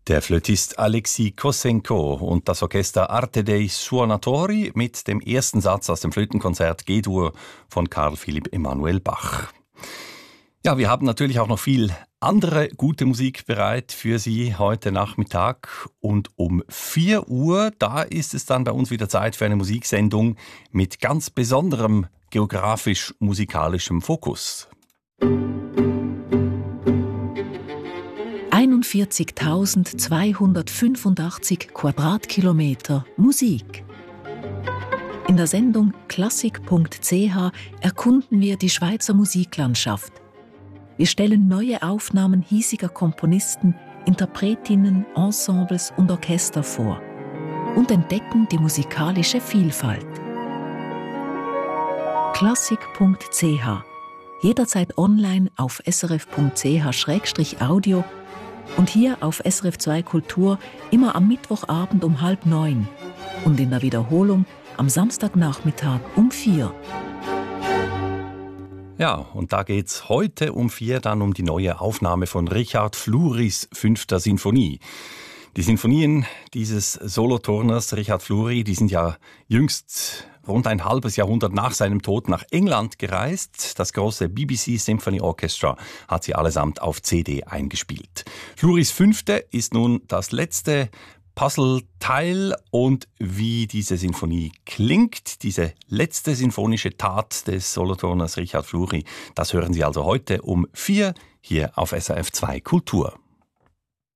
Der Flötist Alexei Kossenko und das Orchester Arte dei Suonatori mit dem ersten Satz aus dem Flötenkonzert G-Dur von Carl Philipp Emanuel Bach. Ja, wir haben natürlich auch noch viel andere gute Musik bereit für Sie heute Nachmittag. Und um 4 Uhr, da ist es dann bei uns wieder Zeit für eine Musiksendung mit ganz besonderem geografisch-musikalischem Fokus. 41.285 Quadratkilometer Musik. In der Sendung klassik.ch erkunden wir die Schweizer Musiklandschaft. Wir stellen neue Aufnahmen hiesiger Komponisten, Interpretinnen, Ensembles und Orchester vor und entdecken die musikalische Vielfalt. klassik.ch, jederzeit online auf srf.ch/audio und hier auf SRF 2 Kultur immer am Mittwochabend um 8:30 und in der Wiederholung am Samstagnachmittag um 4. Ja, und da geht's heute um 4 dann um die neue Aufnahme von Richard Flurys 5. Sinfonie. Die Sinfonien dieses Solothurners Richard Fluri, die sind ja jüngst rund ein halbes Jahrhundert nach seinem Tod nach England gereist. Das große BBC Symphony Orchestra hat sie allesamt auf CD eingespielt. Flurys 5. ist nun das letzte Puzzleteil, und wie diese Sinfonie klingt, diese letzte sinfonische Tat des Solothurners Richard Fluri, das hören Sie also heute um 4 hier auf SRF 2 Kultur.